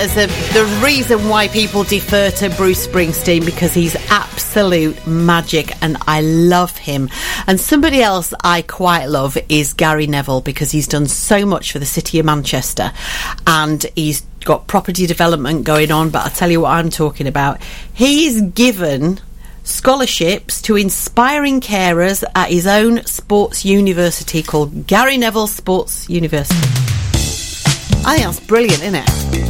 as the reason why people defer to Bruce Springsteen, because he's absolute magic and I love him. And somebody else I quite love is Gary Neville, because he's done so much for the city of Manchester and he's got property development going on. But I'll tell you what I'm talking about. He's given scholarships to inspiring carers at his own sports university called Gary Neville Sports University. I think that's brilliant, isn't it?